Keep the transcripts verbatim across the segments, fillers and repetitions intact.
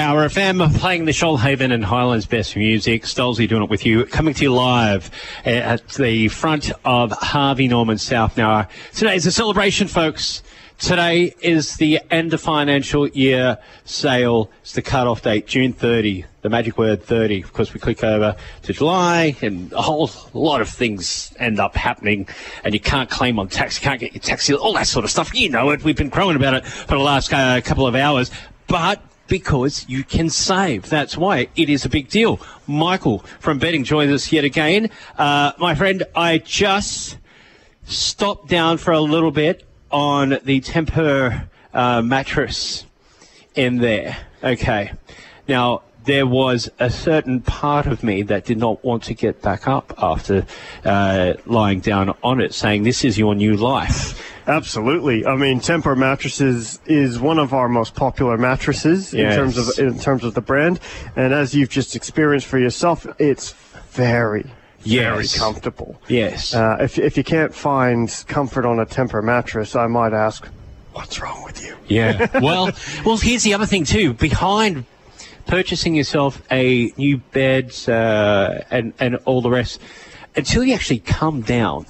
Power F M, playing the Shoalhaven and Highlands best music. Stolzy doing it with you, coming to you live at the front of Harvey Norman South. Now, today is a celebration, folks. Today is the end of financial year sale. It's the cut-off date, June thirtieth, the magic word thirty. Of course, we click over to July and a whole lot of things end up happening and you can't claim on tax, you can't get your tax, all that sort of stuff. You know it. We've been crowing about it for the last uh, couple of hours. But because you can save. That's why it is a big deal. Michael from Betting joins us yet again. Uh, my friend, I just stopped down for a little bit on the Tempur uh, mattress in there. Okay. Now, there was a certain part of me that did not want to get back up after uh, lying down on it, saying this is your new life. Absolutely. I mean, Tempur mattresses is one of our most popular mattresses yes. in terms of in terms of the brand, and as you've just experienced for yourself, it's very Very yes. comfortable. Yes. Uh, if if you can't find comfort on a Tempur mattress, I might ask, what's wrong with you? Yeah. well, well, here's the other thing too. Behind purchasing yourself a new bed uh, and and all the rest, until you actually come down,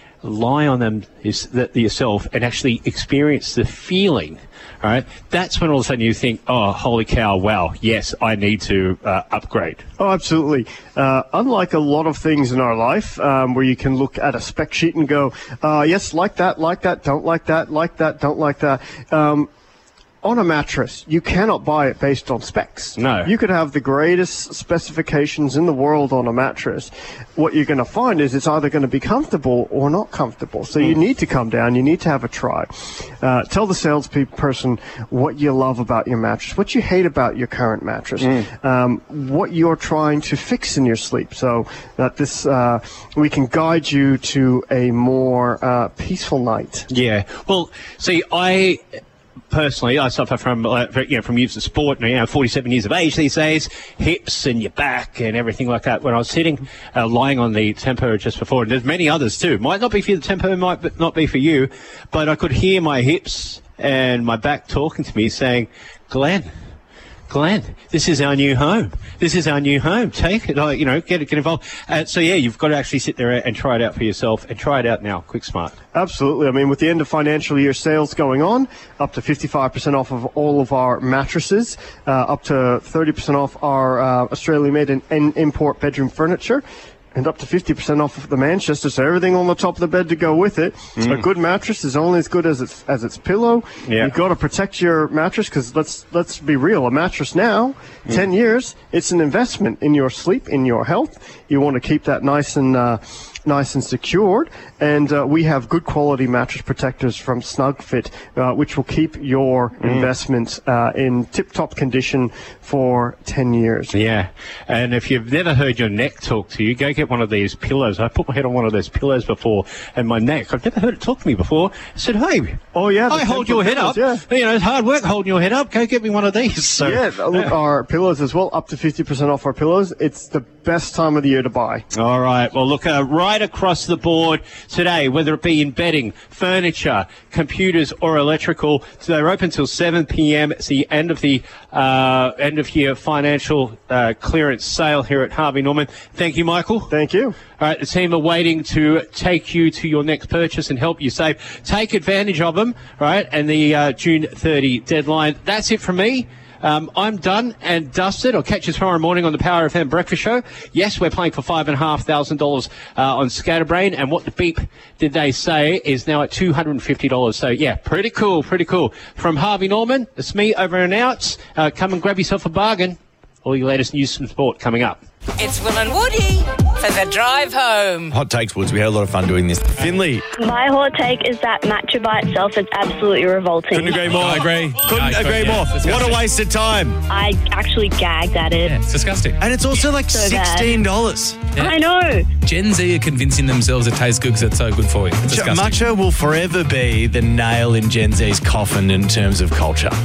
lie on them is that yourself, and actually experience the feeling. All right, that's when all of a sudden you think, oh, holy cow, wow, yes, I need to uh, upgrade. Oh, absolutely. Uh, unlike a lot of things in our life um, where you can look at a spec sheet and go, uh, yes, like that, like that, don't like that, like that, don't like that. Um, on a mattress, you cannot buy it based on specs. No. You could have the greatest specifications in the world on a mattress. What you're going to find is it's either going to be comfortable or not comfortable. So mm. you need to come down. You need to have a try. Uh, tell the salesperson what you love about your mattress, what you hate about your current mattress, mm. um, what you're trying to fix in your sleep, so that this uh, we can guide you to a more uh, peaceful night. Yeah. Well, see, I... Personally, I suffer from uh, you know from years of sport, and you know, forty-seven years of age these days, hips and your back and everything like that. When I was sitting, uh, lying on the Tempur just before, and there's many others too. Might not be for the Tempur, might not be for you, but I could hear my hips and my back talking to me, saying, "Glenn, Glenn, this is our new home. This is our new home. Take it, like, you know, get it, get involved." Uh, so yeah, you've got to actually sit there and try it out for yourself, and try it out now. Quick Smart. Absolutely. I mean, with the end of financial year sales going on, up to fifty-five percent off of all of our mattresses, uh, up to thirty percent off our uh, Australian-made and, and import bedroom furniture, and up to fifty percent off of the Manchester, so everything on the top of the bed to go with it. Mm. A good mattress is only as good as its as its pillow. Yeah. You've got to protect your mattress, because let's let's be real, a mattress now, mm. ten years, it's an investment in your sleep, in your health. You want to keep that nice and uh, nice and secured, and uh, we have good quality mattress protectors from SnugFit, uh, which will keep your mm. investment uh, in tip-top condition for ten years. Yeah, and if you've never heard your neck talk to you, go get one of these pillows. I put my head on one of those pillows before, and my neck, I've never heard it talk to me before. I said, hey, oh yeah, I hold your head up. Yeah. You know, it's hard work holding your head up. Go get me one of these. So, yeah, look, yeah. Our pillows as well, up to fifty percent off our pillows. It's the best time of the year to buy. All right, well, look, uh, right across the board today, whether it be in bedding, furniture, computers, or electrical, so they're open till seven p.m. It's the end of the uh, end of year financial uh, clearance sale here at Harvey Norman. Thank you, Michael. Thank you. All right, the team are waiting to take you to your next purchase and help you save. Take advantage of them, right? And the uh, June thirtieth deadline. That's it from me. Um, I'm done and dusted. I'll catch you tomorrow morning on the Power F M Breakfast Show. Yes, we're playing for five and a half thousand dollars uh, on Scatterbrain, and what the beep did they say is now at two hundred and fifty dollars. So yeah, pretty cool, pretty cool. From Harvey Norman, it's me over and out. Uh, come and grab yourself a bargain. All your latest news and sport coming up. It's Will and Woody for the drive home. Hot takes, Woods. We had a lot of fun doing this. Finley. My hot take is that matcha by itself is absolutely revolting. Couldn't agree more. I agree. Couldn't I agree yeah, more. What a waste of time. I actually gagged at it. Yeah, it's disgusting. And it's also like so sixteen dollars. Yeah. I know. Gen Z are convincing themselves it tastes good because it's so good for you. It's disgusting. Matcha will forever be the nail in Gen Z's coffin in terms of culture.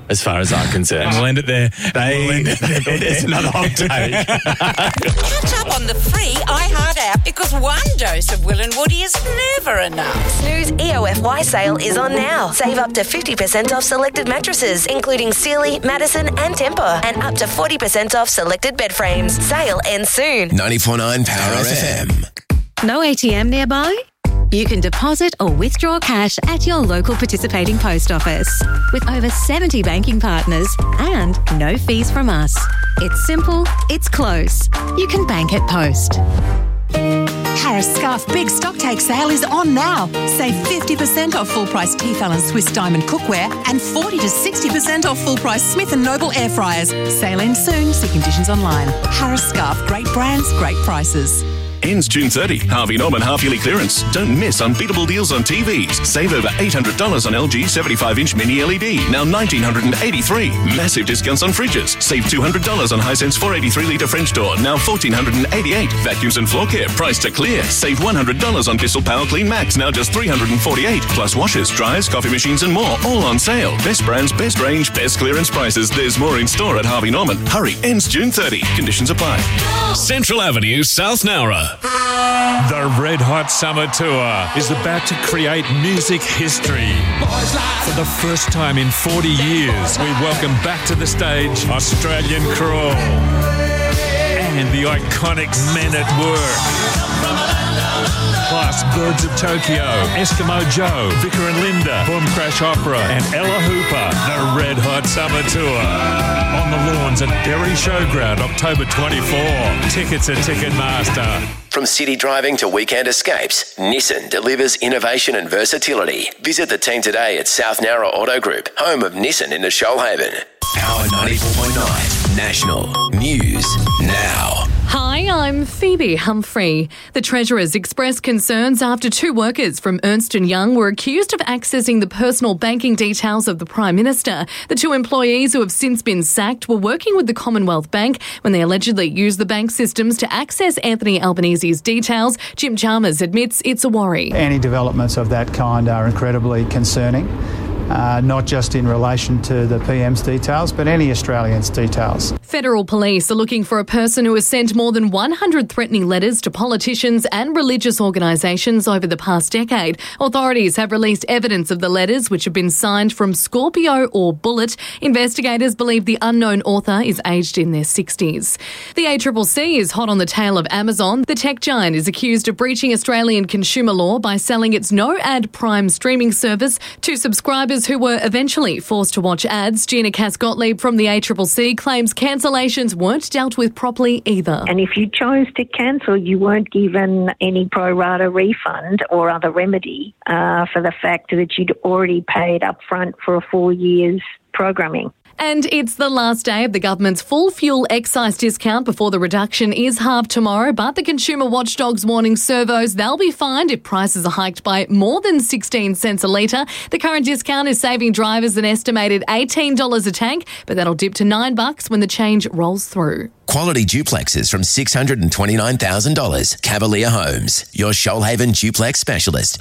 as far as I'm concerned. We'll end it there. They, We'll end it there. it's another hot take. Catch up on the free iHeart app because one dose of Will and Woody is never enough. Snooze E O F Y sale is on now. Save up to fifty percent off selected mattresses, including Sealy, Madison and Tempur, and up to forty percent off selected bed frames. Sale ends soon. ninety-four point nine Power F M. No A T M nearby? You can deposit or withdraw cash at your local participating post office with over seventy banking partners and no fees from us. It's simple, it's close. You can bank at Post. Harris Scarf Big Stock Take sale is on now. Save fifty percent off full price Tefal Swiss Diamond cookware and forty to sixty percent off full price Smith and Noble air fryers. Sale ends soon. See conditions online. Harris Scarf, great brands, great prices. Ends June thirtieth. Harvey Norman half-yearly clearance. Don't miss unbeatable deals on T Vs. Save over eight hundred dollars on L G seventy-five inch mini L E D. Now one thousand nine hundred eighty-three dollars. Massive discounts on fridges. Save two hundred dollars on Hisense four eighty-three litre French door. Now one thousand four hundred eighty-eight dollars. Vacuums and floor care. Price to clear. Save one hundred dollars on Bissell Power Clean Max. Now just three hundred forty-eight dollars. Plus washers, dryers, coffee machines and more. All on sale. Best brands, best range, best clearance prices. There's more in store at Harvey Norman. Hurry. Ends June thirtieth. Conditions apply. Central Avenue, South Nowra. The Red Hot Summer Tour is about to create music history. For the first time in forty years, we welcome back to the stage Australian Crawl and the iconic Men at Work. Plus Birds of Tokyo, Eskimo Joe, Vicar and Linda, Boom Crash Opera and Ella Hooper. The Red Hot Summer Tour. On the lawns at Berry Showground, October twenty-fourth. Tickets at Ticketmaster. From city driving to weekend escapes, Nissan delivers innovation and versatility. Visit the team today at South Nowra Auto Group, home of Nissan in the Shoalhaven. Power ninety-four point nine National News Now. Hi, I'm Phoebe Humphrey. The Treasurer's expressed concerns after two workers from Ernst and Young were accused of accessing the personal banking details of the Prime Minister. The two employees who have since been sacked were working with the Commonwealth Bank when they allegedly used the bank systems to access Anthony Albanese's details. Jim Chalmers admits it's a worry. Any developments of that kind are incredibly concerning. Uh, not just in relation to the P M's details, but any Australian's details. Federal police are looking for a person who has sent more than one hundred threatening letters to politicians and religious organisations over the past decade. Authorities have released evidence of the letters, which have been signed from Scorpio or Bullet. Investigators believe the unknown author is aged in their sixties. The A C C C is hot on the tail of Amazon. The tech giant is accused of breaching Australian consumer law by selling its no-ad Prime streaming service to subscribers who were eventually forced to watch ads. Gina Cass-Gottlieb from the A C C C claims cancellations weren't dealt with properly either. And if you chose to cancel, you weren't given any pro rata refund or other remedy uh, for the fact that you'd already paid up front for a full year's programming. And it's the last day of the government's full fuel excise discount before the reduction is halved tomorrow. But the consumer watchdog's warning servos they'll be fined if prices are hiked by more than sixteen cents a litre. The current discount is saving drivers an estimated eighteen dollars a tank, but that'll dip to nine bucks when the change rolls through. Quality duplexes from six hundred twenty-nine thousand dollars. Cavalier Homes, your Shoalhaven duplex specialist.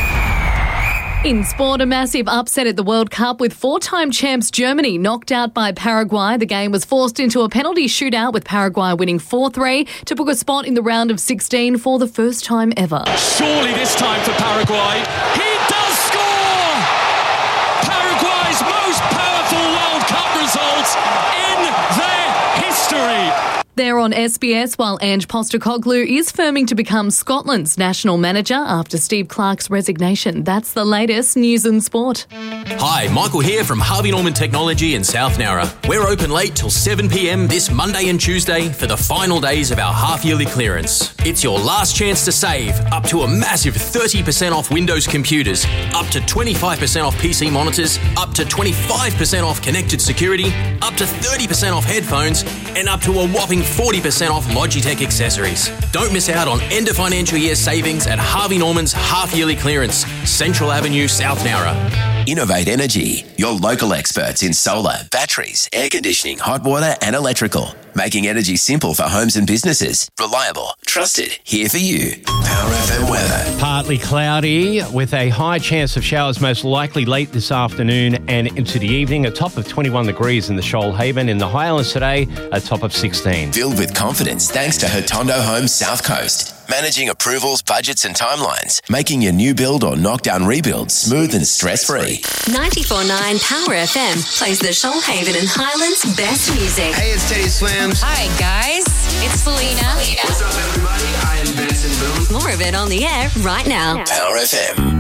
In sport, a massive upset at the World Cup with four-time champs Germany knocked out by Paraguay. The game was forced into a penalty shootout with Paraguay winning four three to book a spot in the round of sixteen for the first time ever. Surely this time for Paraguay. He does score! Paraguay's most powerful World Cup results in their history. They're on S B S while Ange Postecoglou is firming to become Scotland's national manager after Steve Clarke's resignation. That's the latest news and sport. Hi, Michael here from Harvey Norman Technology in South Nowra. We're open late till seven p.m. this Monday and Tuesday for the final days of our half-yearly clearance. It's your last chance to save up to a massive thirty percent off Windows computers, up to twenty-five percent off P C monitors, up to twenty-five percent off connected security, up to thirty percent off headphones, and up to a whopping forty percent off Logitech accessories. Don't miss out on end of financial year savings at Harvey Norman's half-yearly clearance, Central Avenue, South Nowra. Innovate Energy, your local experts in solar, batteries, air conditioning, hot water and electrical. making energy simple for homes and businesses. Reliable, trusted, here for you. Power F M weather. Partly cloudy with a high chance of showers most likely late this afternoon and into the evening. A top of twenty-one degrees in the Shoalhaven. In the Highlands today, a top of sixteen. Filled with confidence thanks to Hotondo Homes South Coast. Managing approvals, budgets and timelines. Making your new build or knockdown rebuild smooth and stress-free. ninety-four point nine Power F M plays the Shoalhaven and Highlands best music. Hey, it's Teddy Slams. Hi, guys. It's Selena. What's up, everybody? I am Benson Boone. More of it on the air right now. Power F M.